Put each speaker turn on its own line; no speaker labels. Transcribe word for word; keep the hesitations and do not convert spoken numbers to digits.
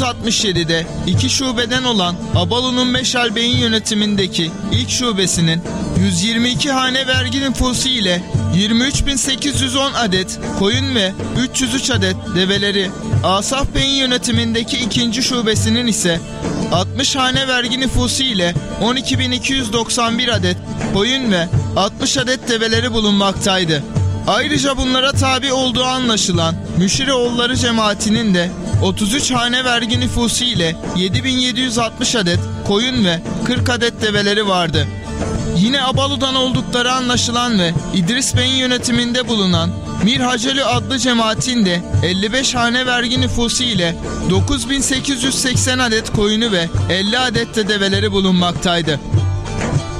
altmış yedi'de iki şubeden olan Abalu'nun Meşal Bey'in yönetimindeki ilk şubesinin yüz yirmi iki hane vergi nüfusu ile yirmi üç bin sekiz yüz on adet koyun ve üç yüz üç adet develeri, Asaf Bey'in yönetimindeki ikinci şubesinin ise altmış hane vergi nüfusu ile on iki bin iki yüz doksan bir adet koyun ve altmış adet develeri bulunmaktaydı. Ayrıca bunlara tabi olduğu anlaşılan Müşiroğulları cemaatinin de otuz üç hane vergi nüfusu ile yedi bin yedi yüz altmış adet koyun ve kırk adet develeri vardı. Yine Abalu'dan oldukları anlaşılan ve İdris Bey'in yönetiminde bulunan Mir Haceli adlı cemaatin de elli beş hane vergi nüfusu ile dokuz bin sekiz yüz seksen adet koyunu ve elli adet de develeri bulunmaktaydı.